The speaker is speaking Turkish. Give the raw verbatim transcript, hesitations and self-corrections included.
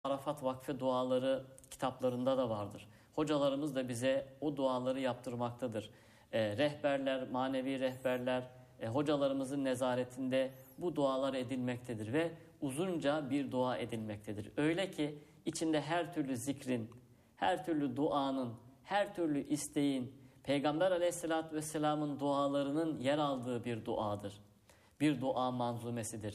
Arafat Vakfı duaları kitaplarında da vardır. Hocalarımız da bize o duaları yaptırmaktadır. E, rehberler, manevi rehberler, e, hocalarımızın nezaretinde bu dualar edilmektedir ve uzunca bir dua edilmektedir. Öyle ki içinde her türlü zikrin, her türlü duanın, her türlü isteğin, Peygamber Aleyhisselatü Vesselam'ın dualarının yer aldığı bir duadır. Bir dua manzumesidir.